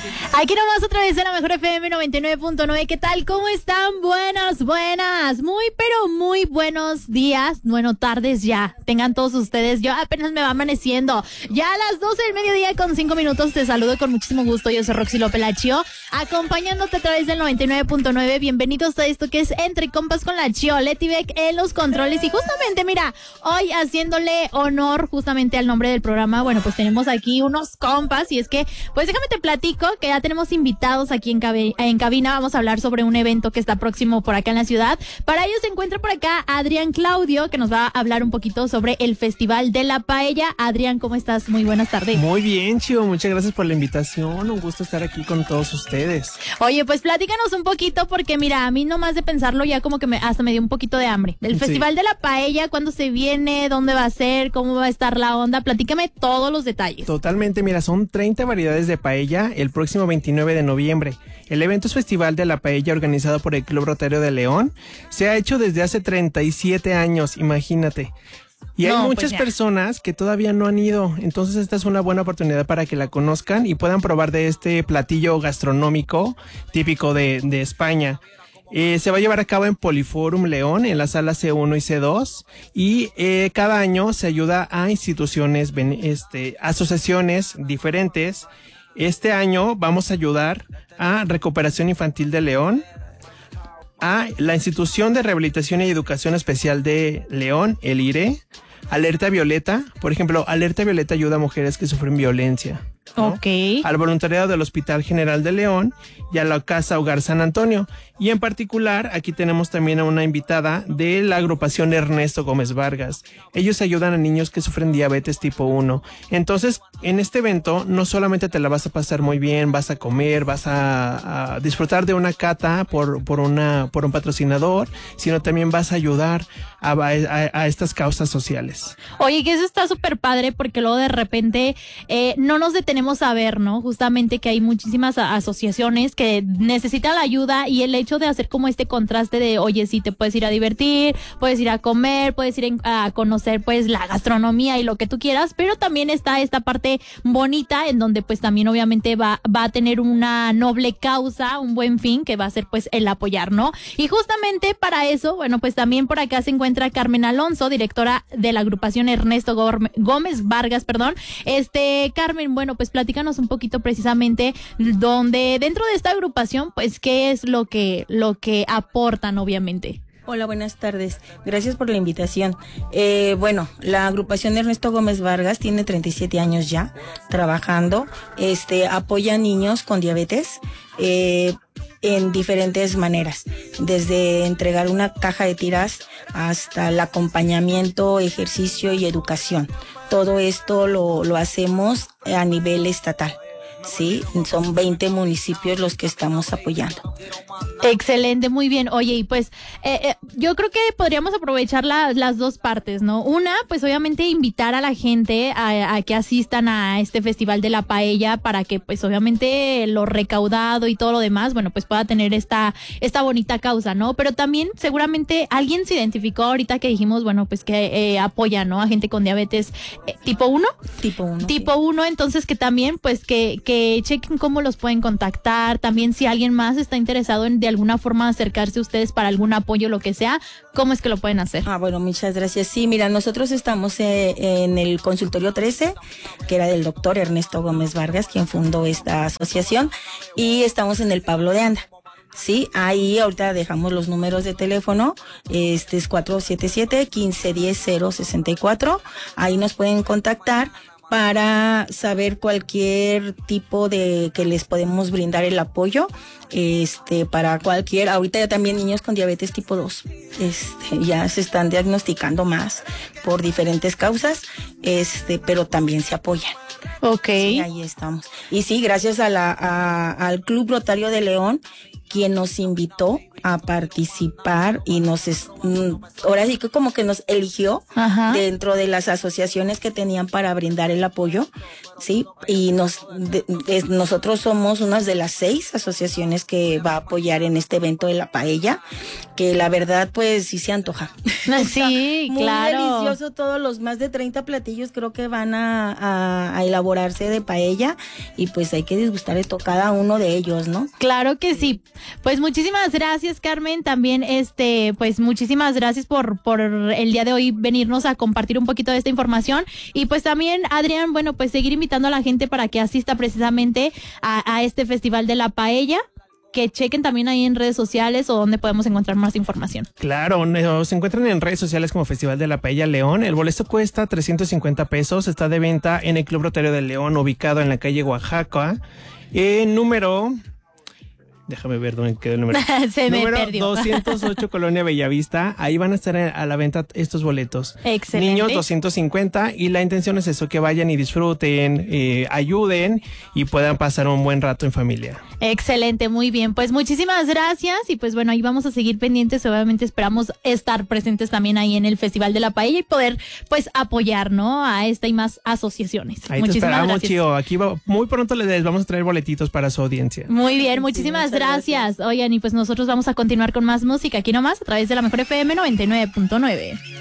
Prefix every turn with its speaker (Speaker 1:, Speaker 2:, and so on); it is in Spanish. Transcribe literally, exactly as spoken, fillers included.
Speaker 1: Aquí nomás otra vez en la Mejor F M noventa y nueve punto nueve. ¿Qué tal? ¿Cómo están? Buenas, buenas. Muy, pero muy buenos días. Bueno, tardes ya. Tengan todos ustedes. Yo apenas me va amaneciendo. Ya a las doce del mediodía con cinco minutos te saludo con muchísimo gusto. Yo soy Roxy López La Chio, acompañándote a través del noventa y nueve punto nueve. Bienvenidos a esto que es Entre Compas con La Chio. Leti Beck en los controles. Y justamente, mira, hoy haciéndole honor justamente al nombre del programa, bueno, pues tenemos aquí unos compas. Y es que, pues déjame te platico que ya tenemos invitados aquí en, cabe, en cabina. Vamos a hablar sobre un evento que está próximo por acá en la ciudad. Para ello se encuentra por acá Adrián Claudio, que nos va a hablar un poquito sobre el Festival de la Paella. Adrián, ¿cómo estás? Muy buenas tardes.
Speaker 2: Muy bien, Chio, muchas gracias por la invitación. Un gusto estar aquí con todos ustedes.
Speaker 1: Oye, pues platícanos un poquito, porque mira, a mí nomás de pensarlo ya como que me, hasta me dio un poquito de hambre. El Festival sí. de la Paella, ¿cuándo se viene? ¿Dónde va a ser? ¿Cómo va a estar la onda? Platícame todos los detalles.
Speaker 2: Totalmente, mira, son treinta variedades de paella el próximo veintinueve de noviembre. El evento es Festival de la Paella, organizado por el Club Rotario de León. Se ha hecho desde hace treinta y siete años, imagínate. Y hay no, muchas pues personas que todavía no han ido, entonces esta es una buena oportunidad para que la conozcan y puedan probar de este platillo gastronómico típico de, de España. Eh, se va a llevar a cabo en Poliforum León, en la sala C uno y C dos, y eh, cada año se ayuda a instituciones, este, asociaciones diferentes. Este año vamos a ayudar a Recuperación Infantil de León, a la Institución de Rehabilitación y Educación Especial de León, el I R E, Alerta Violeta. Por ejemplo, Alerta Violeta ayuda a mujeres que sufren violencia, ¿no?
Speaker 1: Ok.
Speaker 2: Al voluntariado del Hospital General de León y a la Casa Hogar San Antonio. Y en particular, aquí tenemos también a una invitada de la agrupación Ernesto Gómez Vargas. Ellos ayudan a niños que sufren diabetes tipo uno. Entonces, en este evento, no solamente te la vas a pasar muy bien, vas a comer, vas a, a disfrutar de una cata por, por, una, por un patrocinador, sino también vas a ayudar a, a, a estas causas sociales.
Speaker 1: Oye, que eso está súper padre, porque luego de repente eh, no nos detenemos a ver, ¿no? Justamente que hay muchísimas a- asociaciones que necesitan la ayuda, y el hecho de hacer como este contraste de, oye, sí, te puedes ir a divertir, puedes ir a comer, puedes ir a conocer pues la gastronomía y lo que tú quieras, pero también está esta parte bonita en donde pues también obviamente va, va a tener una noble causa, un buen fin, que va a ser pues el apoyar, ¿no? Y justamente para eso, bueno, pues también por acá se encuentra Carmen Alonso, directora de la agrupación Ernesto Gómez Vargas, perdón. Este, Carmen, bueno, pues platícanos un poquito precisamente donde dentro de esta agrupación, pues qué es lo que, lo que aportan, obviamente.
Speaker 3: Hola, buenas tardes. Gracias por la invitación. Eh, bueno, la agrupación Ernesto Gómez Vargas tiene treinta y siete años ya trabajando. Este, apoya a niños con diabetes eh, en diferentes maneras, desde entregar una caja de tiras hasta el acompañamiento, ejercicio y educación. Todo esto lo, lo hacemos a nivel estatal. Sí, son veinte municipios los que estamos apoyando.
Speaker 1: Excelente, muy bien. Oye, y pues eh, eh, yo creo que podríamos aprovechar la, las dos partes, ¿no? Una, pues obviamente invitar a la gente a, a que asistan a este Festival de la Paella, para que pues obviamente lo recaudado y todo lo demás, bueno, pues pueda tener esta, esta bonita causa, ¿no? Pero también seguramente alguien se identificó ahorita que dijimos, bueno, pues que eh, apoya, ¿no? A gente con diabetes eh, tipo uno.
Speaker 3: Tipo uno.
Speaker 1: Tipo uno, entonces que también pues que, que que chequen cómo los pueden contactar, también si alguien más está interesado en de alguna forma acercarse a ustedes para algún apoyo, lo que sea, ¿cómo es que lo pueden hacer?
Speaker 3: Ah, bueno, muchas gracias. Sí, mira, nosotros estamos eh, en el consultorio trece, que era del doctor Ernesto Gómez Vargas, quien fundó esta asociación, y estamos en el Pablo de Anda. Sí, ahí ahorita dejamos los números de teléfono, este es cuatro siete siete, uno cinco uno cero, cero seis cuatro, ahí nos pueden contactar para saber cualquier tipo de que les podemos brindar el apoyo, este, para cualquier, ahorita ya también niños con diabetes tipo dos, este, ya se están diagnosticando más por diferentes causas, este, pero también se apoyan.
Speaker 1: Ok.
Speaker 3: Sí, ahí estamos. Y sí, gracias a la, a, al Club Rotario de León, quien nos invitó a participar y nos, es, ahora sí que como que nos eligió Ajá. dentro de las asociaciones que tenían para brindar el apoyo, ¿sí? Y nos de, de, nosotros somos una de las seis asociaciones que va a apoyar en este evento de la paella, que la verdad pues sí se antoja.
Speaker 1: Sí,
Speaker 3: muy
Speaker 1: claro.
Speaker 3: Muy delicioso, todos los más de treinta platillos creo que van a, a, a elaborarse de paella y pues hay que disgustar de cada uno de ellos, ¿no?
Speaker 1: Claro que sí. Pues muchísimas gracias, Carmen. También, este, pues muchísimas gracias por, por el día de hoy venirnos a compartir un poquito de esta información. Y pues también, Adrián, bueno, pues seguir invitando a la gente para que asista precisamente a, a este Festival de la Paella. Que chequen también ahí en redes sociales o donde podemos encontrar más información.
Speaker 2: Claro, se encuentran en redes sociales como Festival de la Paella León. El boleto cuesta trescientos cincuenta pesos. Está de venta en el Club Rotario de León, ubicado en la calle Oaxaca. En número... Déjame ver dónde quedó el número.
Speaker 1: Se me
Speaker 2: número
Speaker 1: perdió.
Speaker 2: doscientos ocho, Colonia Bellavista. Ahí van a estar a la venta estos boletos.
Speaker 1: Excelente.
Speaker 2: Niños doscientos cincuenta y la intención es eso, que vayan y disfruten, eh, ayuden y puedan pasar un buen rato en familia.
Speaker 1: Excelente, muy bien. Pues muchísimas gracias y pues bueno, ahí vamos a seguir pendientes. Obviamente esperamos estar presentes también ahí en el Festival de la Paella y poder pues apoyar, ¿no? A esta y más asociaciones.
Speaker 2: Ahí
Speaker 1: muchísimas
Speaker 2: te esperamos,
Speaker 1: gracias.
Speaker 2: Chío. Aquí va, muy pronto les vamos a traer boletitos para su audiencia.
Speaker 1: Muy bien, muchísimas
Speaker 3: sí,
Speaker 1: gracias. gracias. Oigan, y pues nosotros vamos a continuar con más música aquí nomás a través de la Mejor F M noventa y nueve punto nueve.